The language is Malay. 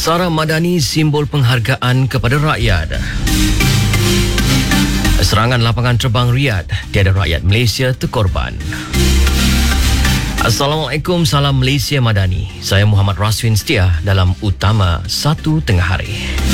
Sarah Madani simbol penghargaan kepada rakyat. Serangan lapangan terbang Riyadh, tiada rakyat Malaysia terkorban. Assalamualaikum, salam Malaysia Madani. Saya Muhammad Raswin Setia dalam Utama 1 Tengah Hari.